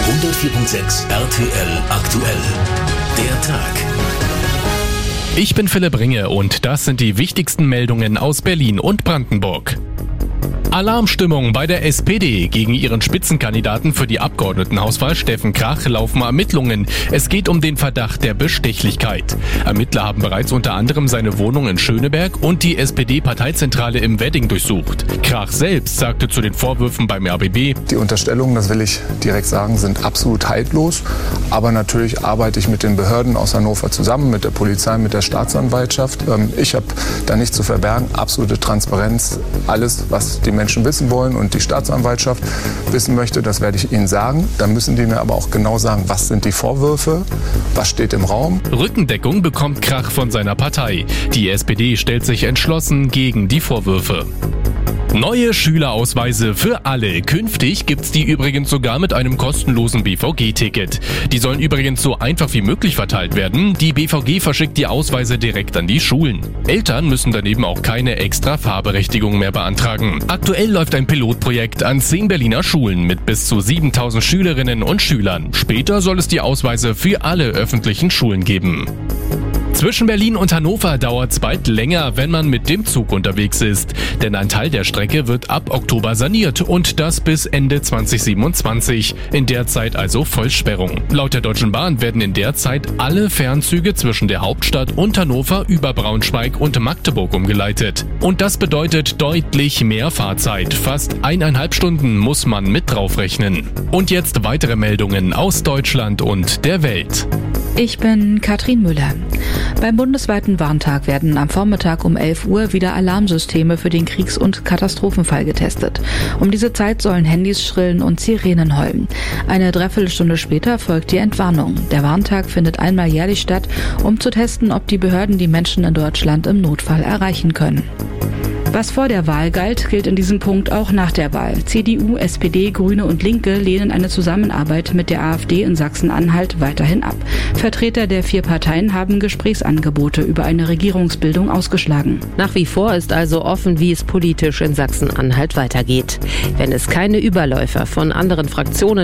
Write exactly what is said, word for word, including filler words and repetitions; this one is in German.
hundertvier Komma sechs R T L aktuell. Der Tag. Ich bin Philipp Ringe und das sind die wichtigsten Meldungen aus Berlin und Brandenburg. Alarmstimmung bei der S P D. Gegen ihren Spitzenkandidaten für die Abgeordnetenhauswahl Steffen Krach laufen Ermittlungen. Es geht um den Verdacht der Bestechlichkeit. Ermittler haben bereits unter anderem seine Wohnung in Schöneberg und die S P D-Parteizentrale im Wedding durchsucht. Krach selbst sagte zu den Vorwürfen beim R B B: Die Unterstellungen, das will ich direkt sagen, sind absolut haltlos. Aber natürlich arbeite ich mit den Behörden aus Hannover zusammen, mit der Polizei, mit der Staatsanwaltschaft. Ich habe da nichts zu verbergen. Absolute Transparenz. Alles, was die Menschen wissen wollen und die Staatsanwaltschaft wissen möchte, das werde ich ihnen sagen. Dann müssen die mir aber auch genau sagen, was sind die Vorwürfe, was steht im Raum. Rückendeckung bekommt Krach von seiner Partei. Die S P D stellt sich entschlossen gegen die Vorwürfe. Neue Schülerausweise für alle. Künftig gibt's die übrigens sogar mit einem kostenlosen B V G-Ticket. Die sollen übrigens so einfach wie möglich verteilt werden. Die B V G verschickt die Ausweise direkt an die Schulen. Eltern müssen daneben auch keine extra Fahrberechtigung mehr beantragen. Aktuell läuft ein Pilotprojekt an zehn Berliner Schulen mit bis zu siebentausend Schülerinnen und Schülern. Später soll es die Ausweise für alle öffentlichen Schulen geben. Zwischen Berlin und Hannover dauert es bald länger, wenn man mit dem Zug unterwegs ist. Denn ein Teil der Strecke wird ab Oktober saniert und das bis Ende zwanzig siebenundzwanzig. In der Zeit also Vollsperrung. Laut der Deutschen Bahn werden in der Zeit alle Fernzüge zwischen der Hauptstadt und Hannover über Braunschweig und Magdeburg umgeleitet. Und das bedeutet deutlich mehr Fahrzeit. Fast eineinhalb Stunden muss man mit draufrechnen. Und jetzt weitere Meldungen aus Deutschland und der Welt. Ich bin Katrin Müller. Beim bundesweiten Warntag werden am Vormittag um elf Uhr wieder Alarmsysteme für den Kriegs- und Katastrophenfall getestet. Um diese Zeit sollen Handys schrillen und Sirenen heulen. Eine Dreiviertelstunde später folgt die Entwarnung. Der Warntag findet einmal jährlich statt, um zu testen, ob die Behörden die Menschen in Deutschland im Notfall erreichen können. Was vor der Wahl galt, gilt in diesem Punkt auch nach der Wahl. C D U, S P D, Grüne und Linke lehnen eine Zusammenarbeit mit der AfD in Sachsen-Anhalt weiterhin ab. Vertreter der vier Parteien haben Gesprächsangebote über eine Regierungsbildung ausgeschlagen. Nach wie vor ist also offen, wie es politisch in Sachsen-Anhalt weitergeht. Wenn es keine Überläufer von anderen Fraktionen